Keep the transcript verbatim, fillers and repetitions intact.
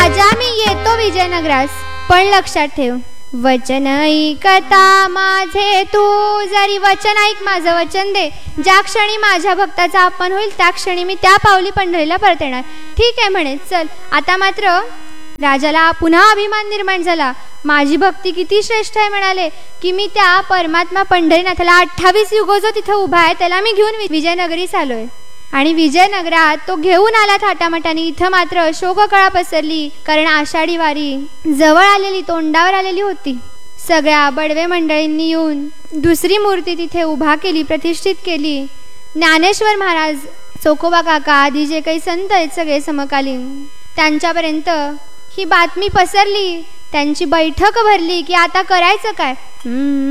राजा मी येतो विजयनगरास, पण लक्षात ठेव वचन ऐकता माझे तू, जरी वचन ऐक माझं वचन दे. ज्या क्षणी माझ्या भक्ताचा अपमान होईल त्या क्षणी मी त्या पावली पंढरीला परत येणार. ठीक आहे म्हणे, चल. आता मात्र राजाला पुन्हा अभिमान निर्माण झाला. माझी भक्ती किती श्रेष्ठ आहे म्हणाले की मी त्या परमात्मा पंढरीनाथाला अठ्ठावीस युगो जो तिथं उभा आहे त्याला मी घेऊन विजयनगरीस आलोय. आणि विजयनगरात तो घेऊन आला थाटामाटाने. इथं मात्र शोककळा पसरली, कारण आषाढी वारी जवळ आलेली, तोंडावर आलेली होती. सगळ्या बडवे मंडळींनी येऊन दुसरी मूर्ती तिथे उभा केली, प्रतिष्ठित केली. ज्ञानेश्वर महाराज, चोखोबा काका आदी जे काही संत आहेत सगळे समकालीन, त्यांच्यापर्यंत ही बातमी पसरली. त्यांची बैठक भरली की आता करायचं काय.